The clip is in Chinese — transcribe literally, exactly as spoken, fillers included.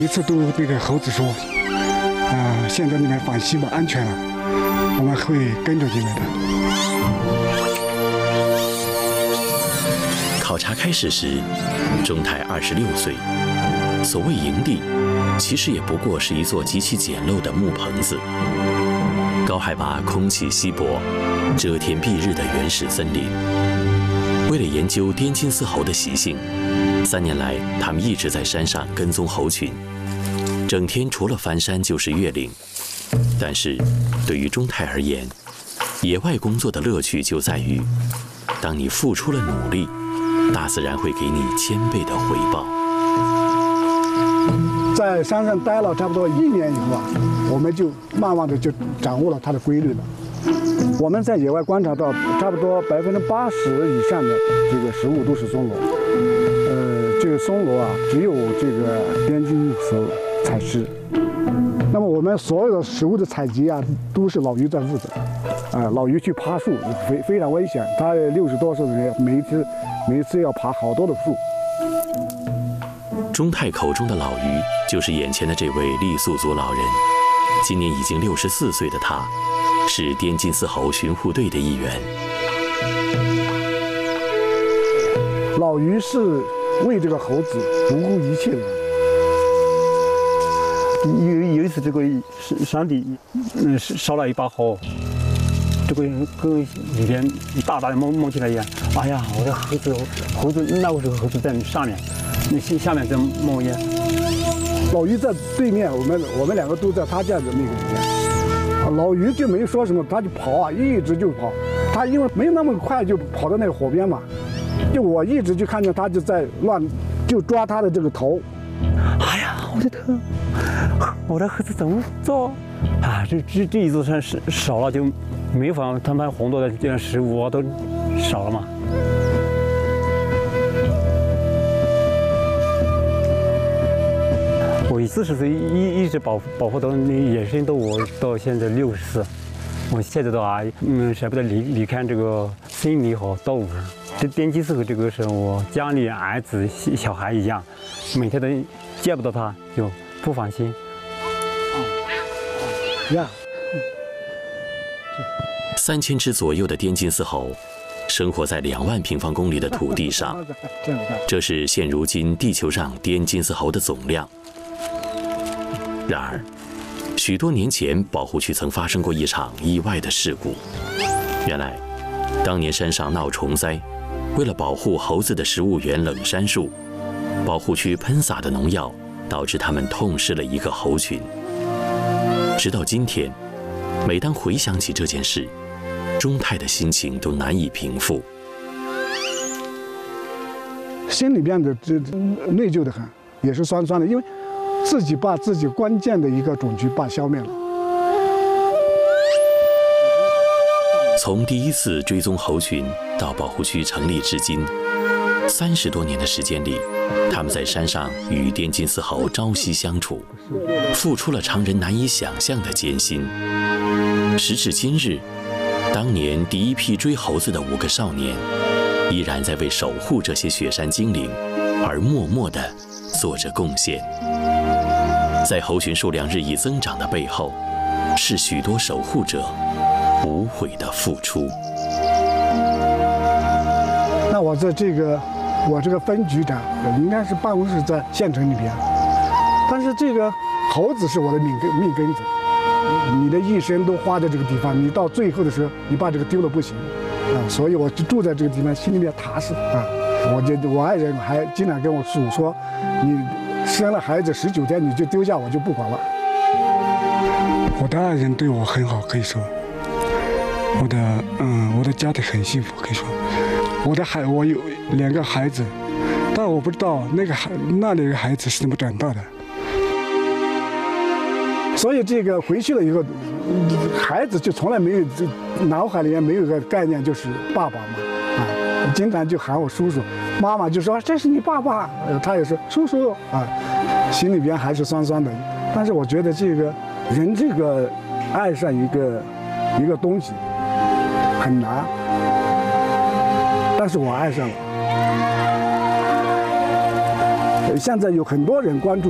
一次都对这个猴子说，啊、呃，现在你们放心吧，安全了，我们会跟着你们的。 考察开始时，钟泰二十六岁。所谓营地，其实也不过是一座极其简陋的木棚子。高海拔、空气稀薄、遮天蔽日的原始森林。为了研究滇金丝猴的习性，三年来他们一直在山上跟踪猴群，整天除了翻山就是越岭。但是，对于钟泰而言，野外工作的乐趣就在于，当你付出了努力，大自然会给你千倍的回报。 在山上待了差不多一年以后啊，我们就慢慢的就掌握了它的规律了。我们在野外观察到，差不多百分之八十以上的这个食物都是松萝。呃，这个松萝啊，只有这个滇金丝采吃。那么我们所有的食物的采集啊，都是老于在负责。啊、呃，老于去爬树非非常危险，他六十多岁的人，每一次每一次要爬好多的树。 钟泰口中的老于，就是眼前的这位傈僳族老人。今年已经六十四岁的他，是滇金丝猴巡护队的一员。 老于是为这个猴子不顾一切的人。 有有一次，这个山地嗯烧了一把火，这个跟里边一大大的冒冒起来一样。哎呀，我的猴子，猴子那个时候猴子在上面，那下面在冒烟。 老于在对面，我们我们两个都在他家的那个里面。老于就没说什么，他就跑啊，一直就跑。他因为没那么快就跑到那个火边嘛，就我一直就看见他就在乱，就抓他的这个头。 哎呀，我的头，我的猴子怎么做啊？这这这一座山是少了就没法，他们红多的这样食物啊都少了嘛。我四十岁一一直保保护到你野生动物，到现在六十四，我现在的话，嗯，舍不得离离开这个森林和动物。这滇金丝猴这个是我家里儿子小孩一样，每天都见不到他就不放心。 呀， 三千只左右的滇金丝猴，生活在两万平方公里的土地上，这是现如今地球上滇金丝猴的总量。然而，许多年前保护区曾发生过一场意外的事故。原来，当年山上闹虫灾，为了保护猴子的食物源冷杉树，保护区喷洒的农药导致他们痛失了一个猴群。直到今天，每当回想起这件事，钟泰的心情都难以平复， 心里边的这内疚的很，也是酸酸的，因为自己把自己关键的一个种群把消灭了。 从第一次追踪猴群到保护区成立至今，三十多年的时间里，他们在山上与滇金丝猴朝夕相处，付出了常人难以想象的艰辛。时至今日，当年第一批追猴子的五个少年，依然在为守护这些雪山精灵而默默地做着贡献。在猴群数量日益增长的背后，是许多守护者无悔的付出。 那我在这个，我这个分局长应该是办公室在县城里边，但是这个猴子是我的命根命根子，你的一生都花在这个地方，你到最后的时候，你把这个丢了不行啊，所以我就住在这个地方，心里面踏实啊。我就我爱人还经常跟我诉说，你生了孩子十九天你就丢下我就不管了。我的爱人对我很好，可以说，我的嗯，我的家庭很幸福，可以说，我的孩我有两个孩子，但我不知道那个孩那两个孩子是怎么长大的。所以这个回去了以后，孩子就从来没有这脑海里面没有个概念，就是爸爸嘛，啊，经常就喊我叔叔，妈妈就说这是你爸爸，他也是叔叔啊，心里边还是酸酸的。但是我觉得这个人这个爱上一个一个东西很难，但是我爱上了。现在有很多人关注